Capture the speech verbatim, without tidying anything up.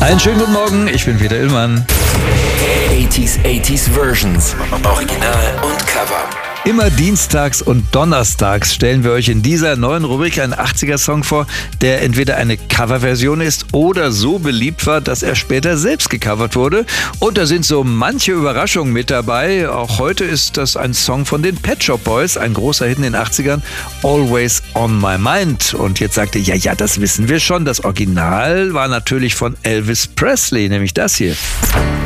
Einen schönen guten Morgen, ich bin Peter Illmann. achtziger, achtziger Versions. Original und Cover. Immer dienstags und donnerstags stellen wir euch in dieser neuen Rubrik einen achtziger-Song vor, der entweder eine Coverversion ist oder so beliebt war, dass er später selbst gecovert wurde. Und da sind so manche Überraschungen mit dabei. Auch heute ist das ein Song von den Pet Shop Boys, ein großer Hit in den achtzigern, Always on My Mind. Und jetzt sagt ihr, ja, ja, das wissen wir schon. Das Original war natürlich von Elvis Presley, nämlich das hier.